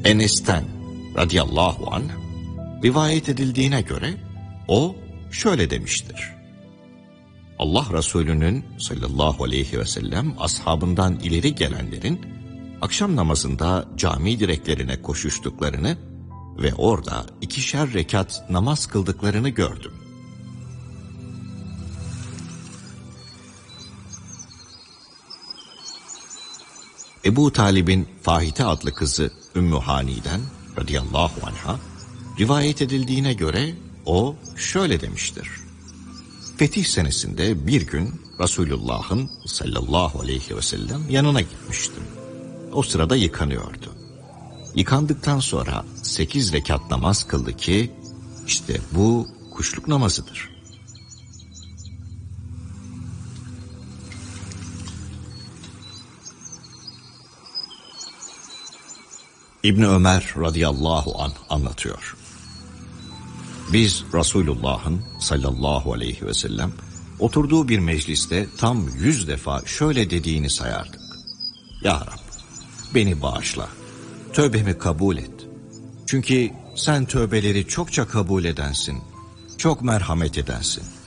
Enes'ten radıyallahu anh rivayet edildiğine göre o şöyle demiştir. Allah Resulü'nün sallallahu aleyhi ve sellem ashabından ileri gelenlerin akşam namazında cami direklerine koşuştuklarını ve orada 2'şer rekat namaz kıldıklarını gördüm. Ebu Talib'in Fahite adlı kızı Ümmü Hani'den radıyallahu anha rivayet edildiğine göre o şöyle demiştir. Fetih senesinde bir gün Resulullah'ın sallallahu aleyhi ve sellem yanına gitmiştim. O sırada yıkanıyordu. Yıkandıktan sonra 8 rekat namaz kıldı ki işte bu kuşluk namazıdır. İbni Ömer radıyallahu anh anlatıyor. Biz Resulullah'ın sallallahu aleyhi ve sellem oturduğu bir mecliste tam 100 defa şöyle dediğini sayardık. Ya Rab, beni bağışla, tövbemi kabul et. Çünkü sen tövbeleri çokça kabul edensin, çok merhamet edensin.